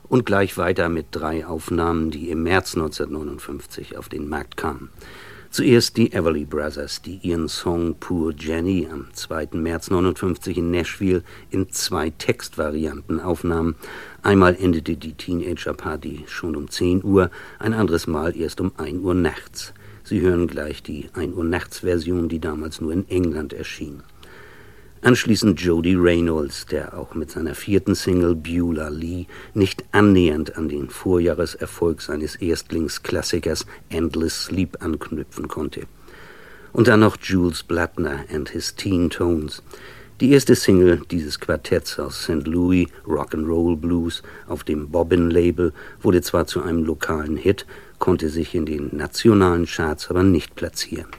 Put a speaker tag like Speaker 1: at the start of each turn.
Speaker 1: Und gleich weiter mit 3 Aufnahmen, die im März 1959 auf den Markt kamen. Zuerst die Everly Brothers, die ihren Song Poor Jenny am 2. März 1959 in Nashville in 2 Textvarianten aufnahmen. Einmal endete die Teenager-Party schon um 10 Uhr, ein anderes Mal erst um 1 Uhr nachts. Sie hören gleich die 1 Uhr nachts Version, die damals nur in England erschien. Anschließend Jody Reynolds, der auch mit seiner 4. Single Beulah Lee nicht annähernd an den Vorjahreserfolg seines Erstlingsklassikers Endless Sleep anknüpfen konnte. Und dann noch Jules Blattner and his Teen Tones. Die erste Single dieses Quartetts aus St. Louis, Rock'n'Roll Blues, auf dem Bobbin-Label, wurde zwar zu einem lokalen Hit, konnte sich in den nationalen Charts aber nicht platzieren.